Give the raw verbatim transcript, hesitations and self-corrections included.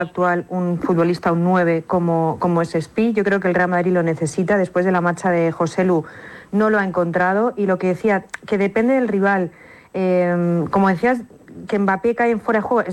actual un futbolista, un nueve como, como es Espi. Yo creo que el Real Madrid lo necesita. Después de la marcha de Joselu no lo ha encontrado, y lo que decía, que depende del rival. Eh, como decías, que Mbappé cae en fuera de juego,